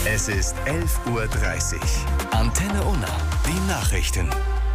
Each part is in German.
Es ist 11:30 Uhr. Antenne Unna, die Nachrichten.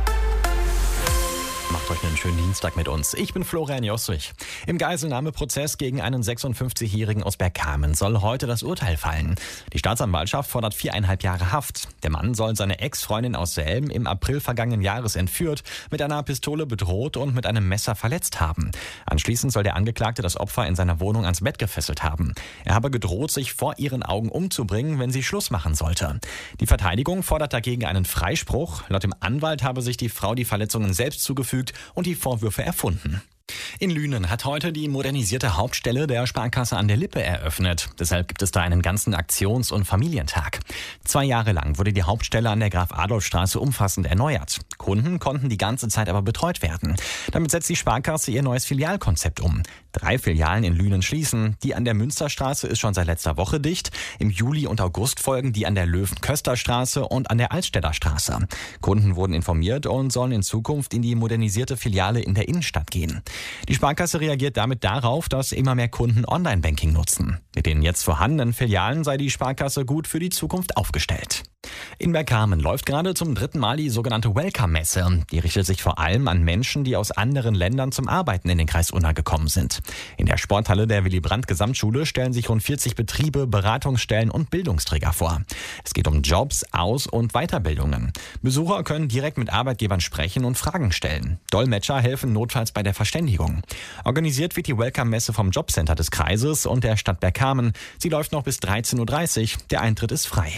Macht euch einen schönen Dienstag mit uns. Ich bin Florian Jostrich. Im Geiselnahmeprozess gegen einen 56-Jährigen aus Bergkamen soll heute das Urteil fallen. Die Staatsanwaltschaft fordert 4,5 Jahre Haft. Der Mann soll seine Ex-Freundin aus Selm im April vergangenen Jahres entführt, mit einer Pistole bedroht und mit einem Messer verletzt haben. Anschließend soll der Angeklagte das Opfer in seiner Wohnung ans Bett gefesselt haben. Er habe gedroht, sich vor ihren Augen umzubringen, wenn sie Schluss machen sollte. Die Verteidigung fordert dagegen einen Freispruch. Laut dem Anwalt habe sich die Frau die Verletzungen selbst zugefügt und die Vorwürfe erfunden. In Lünen hat heute die modernisierte Hauptstelle der Sparkasse an der Lippe eröffnet. Deshalb gibt es da einen ganzen Aktions- und Familientag. 2 Jahre lang wurde die Hauptstelle an der Graf-Adolf-Straße umfassend erneuert. Kunden konnten die ganze Zeit aber betreut werden. Damit setzt die Sparkasse ihr neues Filialkonzept um. 3 Filialen in Lünen schließen. Die an der Münsterstraße ist schon seit letzter Woche dicht. Im Juli und August folgen die an der Löwen-Köster-Straße und an der Altstädter Straße. Kunden wurden informiert und sollen in Zukunft in die modernisierte Filiale in der Innenstadt gehen. Die Sparkasse reagiert damit darauf, dass immer mehr Kunden Online-Banking nutzen. Mit den jetzt vorhandenen Filialen sei die Sparkasse gut für die Zukunft aufgestellt. In Bergkamen läuft gerade zum 3. Mal die sogenannte Welcome-Messe. Die richtet sich vor allem an Menschen, die aus anderen Ländern zum Arbeiten in den Kreis Unna gekommen sind. In der Sporthalle der Willy-Brandt-Gesamtschule stellen sich rund 40 Betriebe, Beratungsstellen und Bildungsträger vor. Es geht um Jobs, Aus- und Weiterbildungen. Besucher können direkt mit Arbeitgebern sprechen und Fragen stellen. Dolmetscher helfen notfalls bei der Verständigung. Organisiert wird die Welcome-Messe vom Jobcenter des Kreises und der Stadt Bergkamen. Sie läuft noch bis 13:30 Uhr. Der Eintritt ist frei.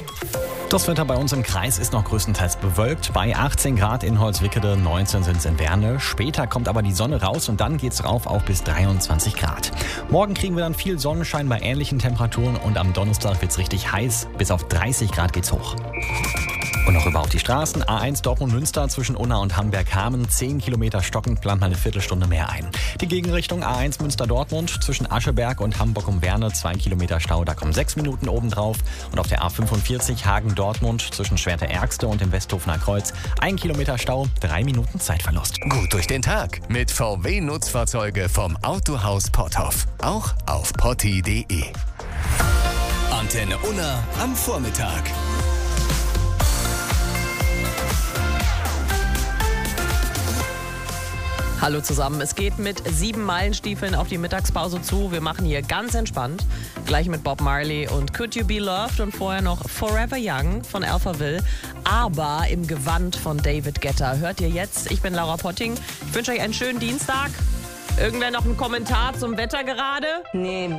Das Wetter bei uns im Kreis ist noch größtenteils bewölkt. Bei 18 Grad in Holzwickede, 19 sind es in Werne. Später kommt aber die Sonne raus und dann geht's rauf auf bis 23 Grad. Morgen kriegen wir dann viel Sonnenschein bei ähnlichen Temperaturen und am Donnerstag wird's richtig heiß. Bis auf 30 Grad geht's hoch. Und noch rüber auf die Straßen. A1 Dortmund-Münster zwischen Unna und Hamberg-Hamen. 10 Kilometer stockend, plant mal eine Viertelstunde mehr ein. Die Gegenrichtung A1 Münster-Dortmund zwischen Ascheberg und Hamburg-um-Werne. 2 Kilometer Stau, da kommen 6 Minuten obendrauf. Und auf der A45 Hagen-Dortmund zwischen Schwerte-Ärgste und dem Westhofener Kreuz. 1 Kilometer Stau, 3 Minuten Zeitverlust. Gut durch den Tag mit VW-Nutzfahrzeuge vom Autohaus Potthoff. Auch auf potti.de. Antenne Unna am Vormittag. Hallo zusammen, es geht mit 7 Meilenstiefeln auf die Mittagspause zu. Wir machen hier ganz entspannt. Gleich mit Bob Marley und Could You Be Loved und vorher noch Forever Young von Alphaville. Aber im Gewand von David Guetta. Hört ihr jetzt? Ich bin Laura Potting. Ich wünsche euch einen schönen Dienstag. Irgendwer noch einen Kommentar zum Wetter gerade? Nee.